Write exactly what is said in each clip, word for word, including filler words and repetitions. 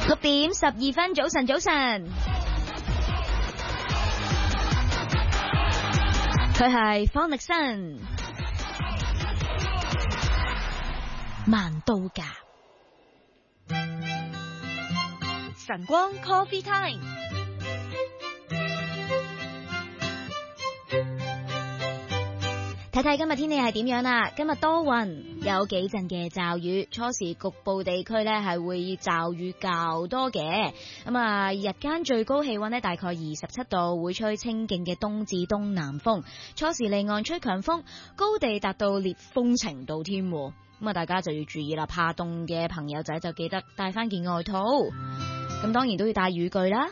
六點十二分，早晨，早晨。佢係方力申，慢到㗎。 晨光 Coffee Time。 睇睇今日天氣係點樣啦？今日多雲，有幾陣嘅驟雨，初時局部地區呢係會驟雨較多嘅。咁啊，日間最高氣溫呢大概二十七度，會吹清勁嘅東至東南風，初時離岸吹強風，高地達到烈風程度添。咁啊，大家就要注意啦，怕凍嘅朋友仔就記得帶翻件外套，咁當然都要帶雨具啦。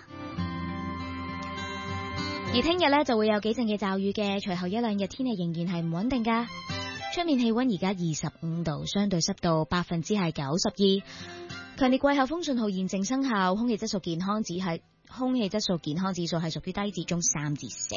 而聽日呢就會有幾陣嘅驟雨嘅，隨後一兩日天氣仍然係唔穩定噶。出面氣溫而家二十五度，相對濕度百分之係九十二，強烈季候風信號現正生效，空氣質素健康指係空氣質素健康指數係屬於低至中三至四。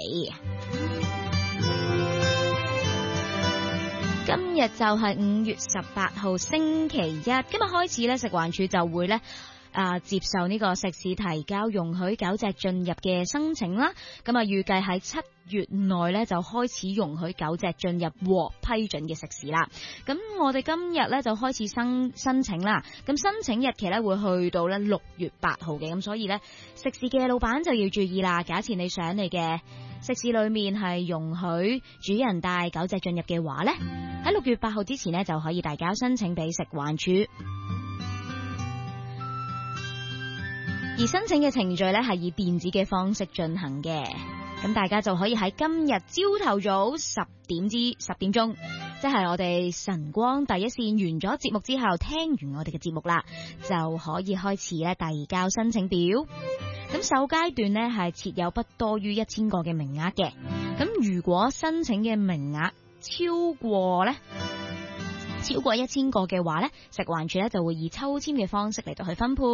今日就係五月十八號星期一，今日開始呢食環署就會呢。啊！接受呢個食肆提交容許狗隻進入嘅申請啦，咁啊預計喺七月內呢就開始容許狗隻進入獲批准嘅食肆啦。咁我哋今日呢就開始申申請啦，咁申請日期呢會去到呢六月八號嘅，咁所以呢食肆嘅老闆就要注意啦。假設你想你嘅食肆裏面係容許主人帶狗隻進入嘅話呢，喺六月八號之前呢就可以遞交申請俾食環署。而申請嘅程序呢係以電子嘅方式進行嘅，咁大家就可以喺今日朝頭早十點至十點鐘，即係我哋晨光第一線完咗節目之後，聽完我哋嘅節目啦，就可以開始咧遞交申請表。咁首階段呢係設有不多於一千個嘅名額嘅，咁如果申請嘅名額超過呢超過一千個嘅話呢，食環署呢就會以抽籤嘅方式嚟到去分配。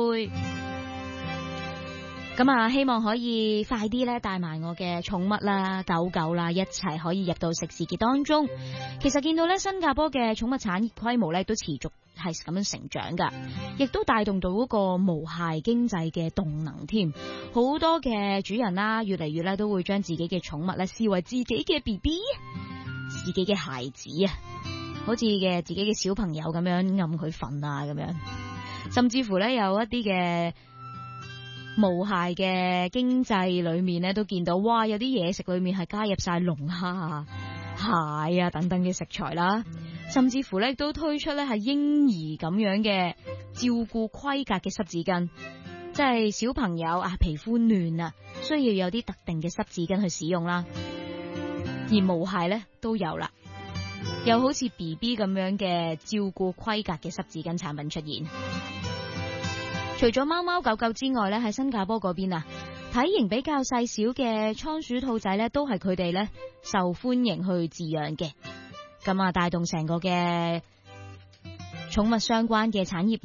咁啊，希望可以快啲咧帶埋我嘅寵物啦、狗狗啦一齊可以入到食肆嘅當中。其實見到咧新加坡嘅寵物產業規模咧都持續係咁樣成長噶，亦都帶動到嗰個無懈經濟嘅動能添。好多嘅主人啦，越嚟越咧都會將自己嘅寵物咧視為自己嘅 B B， 自己嘅孩子啊，好似嘅自己嘅小朋友咁樣暗佢瞓啊咁樣，甚至乎咧有一啲嘅無懈嘅經濟裏面咧，都見到哇，有啲嘢食裏面係加入晒龍蝦啊、蟹啊等等嘅食材啦，甚至乎咧都推出咧係嬰兒咁樣嘅照顧規格嘅濕紙巾，即係小朋友啊皮膚嫩啊，需要有啲特定嘅濕紙巾去使用啦。而無懈咧都有啦，又好似 B B 咁樣嘅照顧規格嘅濕紙巾產品出現。除咗貓貓狗狗之外咧，喺新加坡嗰邊啊，體型比較細小嘅倉鼠兔仔咧，都係佢哋咧受歡迎去飼養嘅。咁啊，帶動成個嘅寵物相關嘅產業